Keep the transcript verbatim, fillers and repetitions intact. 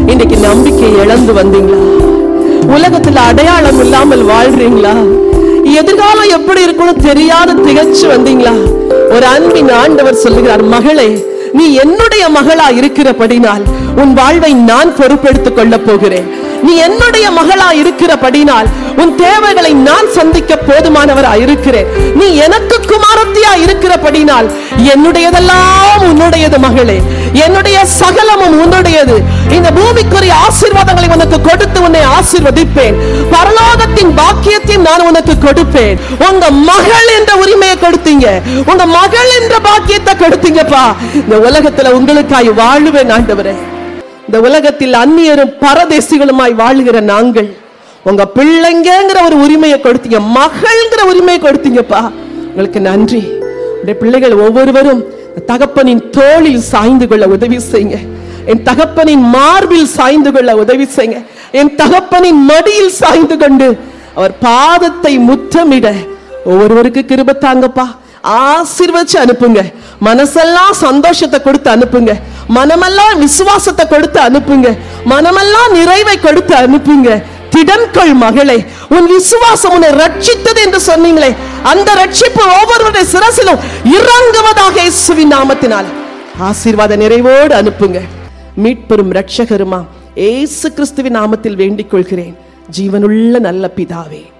இன்னைக்கு நம்பிக்கை இழந்து வந்தீங்களா? உலகத்துல அடையாளம் இல்லாமல் வாழ்றீங்களா? எதிர்காலம் எப்படி இருக்கும்னு தெரியாத திகச்சு வந்தீங்களா? ஒரு அன்பின் ஆண்டவர் சொல்லுகிறார், மகளே, நீ என்னுடைய மகளா இருக்கிறபடினால் உன் வாழ்வை நான் பொறுப்பெடுத்துக் கொள்ள போகிறேன். நீ என்னுடைய மகளா இருக்கிறபடினால் உன் தேவைகளை நான் சந்திக்க போதுமானவரா இருக்கிறேன். நீ எனக்கு குமாரத்தியா இருக்கிறபடினால் என்னுடையதெல்லாம் உன்னுடையது மகளே, என்னுடைய சகலமும் உன்னுடையது. இந்த பூமிக்குரிய ஆசீர்வாதங்களை உனக்கு கொடுத்து உன்னை ஆசீர்வதிப்பேன். பரலோகத்தின் பாக்கியத்தையும் நான் உனக்கு கொடுப்பேன். உங்க மகள் என்ற உரிமையை கொடுத்தீங்க, உங்க மகள் என்ற பாக்கியத்தை கொடுத்தீங்கப்பா. இந்த உலகத்துல உங்களுக்காய் வாழுவேன் ஆண்டவரே. இந்த உலகத்தில் அந்நியரும் பரதேசிகளுமாய் வாழுகிற நாங்கள் உங்க பிள்ளைங்கிற ஒரு உரிமையை கொடுத்தீங்க, மகள்ங்கிற உரிமையை கொடுத்தீங்கப்பா. உங்களுக்கு நன்றி. உடைய பிள்ளைகள் ஒவ்வொருவரும் தகப்பனின் தோளில் சாய்ந்து கொள்ள உதவி செய்யுங்க. என் தகப்பனின் மார்பில் சாய்ந்து கொள்ள உதவி செய்யுங்க. என் தகப்பனின் மடியில் சாய்ந்து கொண்டு அவர் பாதத்தை முத்தமிட ஒவ்வொருவருக்கு கிருபை தாங்கப்பா. ஆசீர்வதிச்சு அனுப்புங்க. மனசெல்லாம் சந்தோஷத்தை கொடுத்து அனுப்புங்க. மனமெல்லாம் விசுவாசத்தை கொடுத்து அனுப்புங்க. மனமெல்லாம் நிறைவை கொடுத்து அனுப்புங்க. திடன்கொள் மகளே, உன் விசுவாசம் உன்னை ரட்சித்தது என்று சொன்னீங்களே, அந்த ரட்சிப்பு ஒவ்வொருவருடைய சிரசிலும் இறங்குவதாக இயேசுவின் நாமத்தினால் ஆசீர்வாத நிறைவோடு அனுப்புங்க. மீட்பெரும் ரட்சகருமா இயேசு கிறிஸ்துவின் நாமத்தில் வேண்டிக் கொள்கிறேன், ஜீவனுள்ள நல்ல பிதாவே.